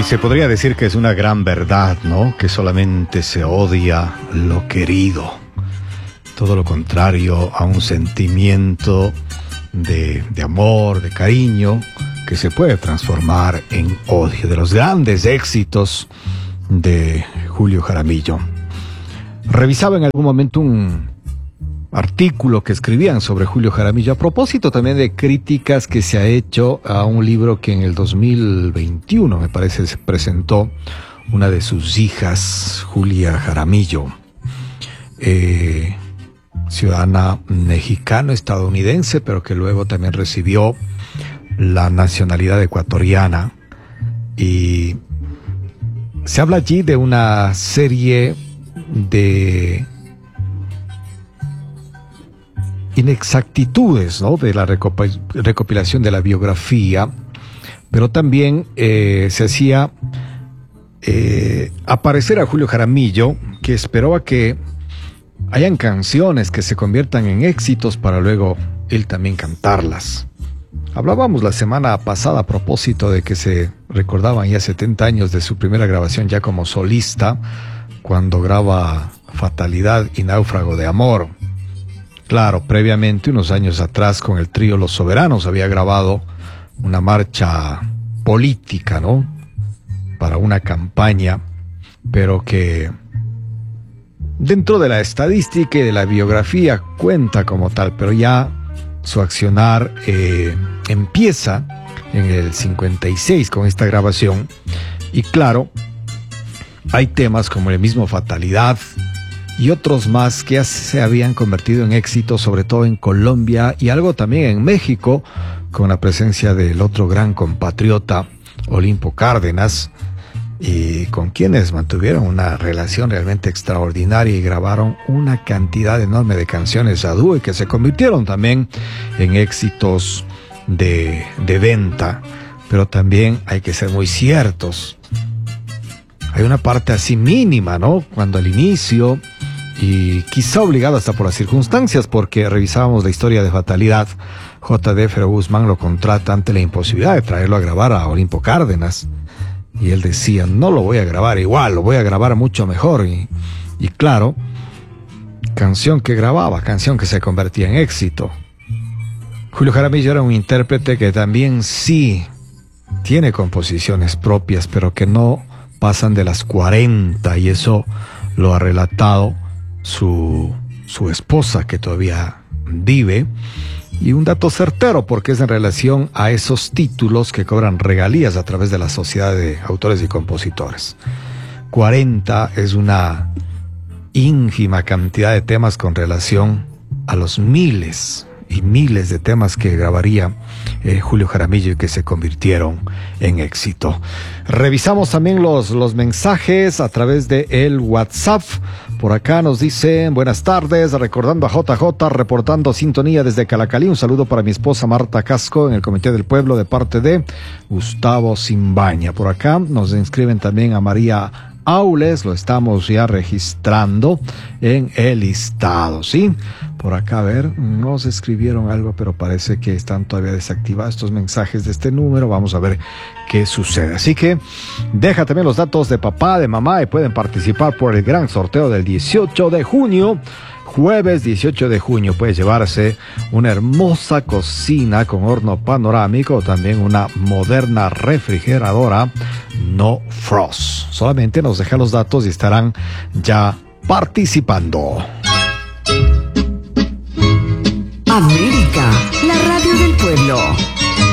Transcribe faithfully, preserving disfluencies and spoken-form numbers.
se podría decir que es una gran verdad, ¿no? Que solamente se odia lo querido. Todo lo contrario a un sentimiento de, de amor, de cariño, que se puede transformar en odio. De los grandes éxitos de Julio Jaramillo. Revisaba en algún momento un artículo que escribían sobre Julio Jaramillo a propósito también de críticas que se ha hecho a un libro que en el dos mil veintiuno, me parece, se presentó una de sus hijas, Julia Jaramillo, eh, ciudadana mexicano-estadounidense, pero que luego también recibió la nacionalidad ecuatoriana. Y se habla allí de una serie de inexactitudes, ¿no? De la recop- recopilación de la biografía, pero también eh, se hacía eh, aparecer a Julio Jaramillo, que esperaba que hayan canciones que se conviertan en éxitos para luego él también cantarlas. Hablábamos la semana pasada a propósito de que se recordaban ya setenta años de su primera grabación ya como solista, cuando graba Fatalidad y Náufrago de Amor. Claro, previamente, unos años atrás, con el trío Los Soberanos, había grabado una marcha política, ¿no? Para una campaña, pero que dentro de la estadística y de la biografía cuenta como tal, pero ya su accionar eh, empieza en el cincuenta y seis con esta grabación. Y claro, hay temas como el mismo Fatalidad y otros más que ya se habían convertido en éxito, sobre todo en Colombia y algo también en México, con la presencia del otro gran compatriota, Olimpo Cárdenas, y con quienes mantuvieron una relación realmente extraordinaria y grabaron una cantidad enorme de canciones a dúo y que se convirtieron también en éxitos de, de venta. Pero también hay que ser muy ciertos. Hay una parte así mínima, ¿no? Cuando al inicio, y quizá obligado hasta por las circunstancias, porque revisábamos la historia de Fatalidad, J D Fero Guzmán lo contrata ante la imposibilidad de traerlo a grabar a Olimpo Cárdenas. Y él decía, no lo voy a grabar igual, lo voy a grabar mucho mejor. Y, y claro, canción que grababa, canción que se convertía en éxito. Julio Jaramillo era un intérprete que también sí tiene composiciones propias, pero que no pasan de las cuarenta, y eso lo ha relatado su, su esposa, que todavía vive. Y un dato certero, porque es en relación a esos títulos que cobran regalías a través de la Sociedad de Autores y Compositores. cuarenta es una ínfima cantidad de temas con relación a los miles y miles de temas que grabaría eh, Julio Jaramillo y que se convirtieron en éxito. Revisamos también los, los mensajes a través de el WhatsApp. Por acá nos dicen, buenas tardes, recordando a J J, reportando sintonía desde Calacalí. Un saludo para mi esposa Marta Casco en el Comité del Pueblo de parte de Gustavo Simbaña. Por acá nos inscriben también a María Aules, lo estamos ya registrando en el listado, ¿sí? Por acá, a ver, nos escribieron algo, pero parece que están todavía desactivados estos mensajes de este número. Vamos a ver qué sucede. Así que deja también los datos de papá, de mamá, y pueden participar por el gran sorteo del dieciocho de junio. Jueves dieciocho de junio puede llevarse una hermosa cocina con horno panorámico, o también una moderna refrigeradora no frost. Solamente nos deja los datos y estarán ya participando. América, la radio del pueblo.